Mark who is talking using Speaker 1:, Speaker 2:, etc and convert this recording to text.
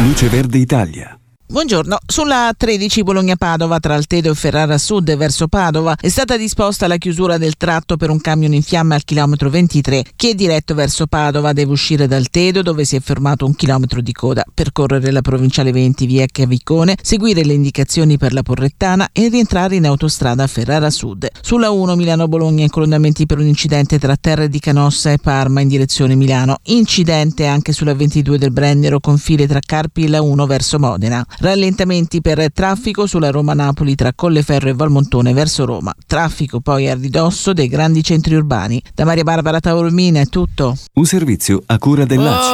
Speaker 1: Luce Verde Italia.
Speaker 2: Buongiorno. Sulla A13 Bologna-Padova tra Altedo e Ferrara Sud verso Padova è stata disposta la chiusura del tratto per un camion in fiamme al chilometro 23. Chi è diretto verso Padova deve uscire da Altedo, dove si è fermato 1 chilometro di coda, percorrere la provinciale 20 via Chiavicone, seguire le indicazioni per la Porrettana e rientrare in autostrada a Ferrara Sud. Sulla 1 Milano-Bologna incolonnamenti per un incidente tra Terre di Canossa e Parma in direzione Milano. Incidente anche sulla 22 del Brennero, confine tra Carpi e la 1 verso Modena. Rallentamenti per traffico sulla Roma-Napoli tra Colleferro e Valmontone verso Roma. Traffico poi a ridosso dei grandi centri urbani. Da Maria Barbara Taormina è tutto.
Speaker 1: Un servizio a cura dell'ACI.